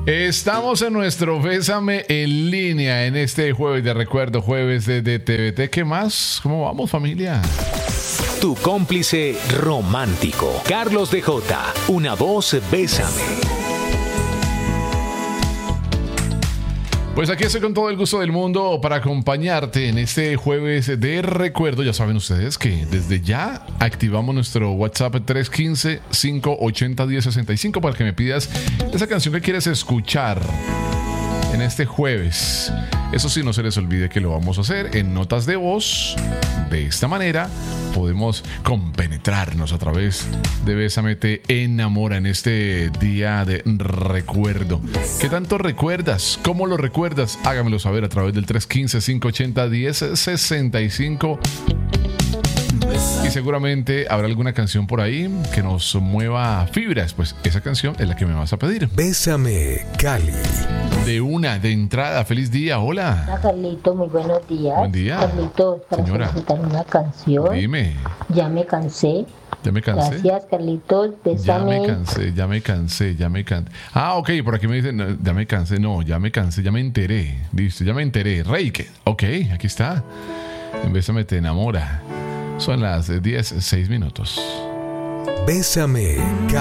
Estamos en nuestro Bésame en línea en este jueves de recuerdo, jueves de TVT. ¿Qué más? ¿Cómo vamos, familia? Tu cómplice romántico, Carlos DJ, una voz Bésame. Pues aquí estoy con todo el gusto del mundo para acompañarte en este jueves de recuerdo. Ya saben ustedes que desde ya activamos nuestro WhatsApp 315-580-1065 para que me pidas esa canción que quieres escuchar en este jueves. Eso sí, no se les olvide que lo vamos a hacer en notas de voz. De esta manera podemos compenetrarnos a través de Bésame Te Enamora en este día de recuerdo. ¿Qué tanto recuerdas? ¿Cómo lo recuerdas? Hágamelo saber a través del 315-580-1065. Y seguramente habrá alguna canción por ahí que nos mueva fibras. Pues esa canción es la que me vas a pedir. Bésame, Cali. De entrada, feliz día, hola. Hola, Carlito, muy buenos días. Buen día. Carlito, para Señora. solicitar una canción. Dime. Ya me cansé. ¿Ya me cansé? Gracias, Carlitos. Bésame. Ya me cansé. Ah, ok, por aquí me dicen, no, ya me cansé, ya me enteré. Listo, ya me enteré. Reike. Ok, aquí está. Bésame Te Enamora. Son las 10:06. Bésame, Cali.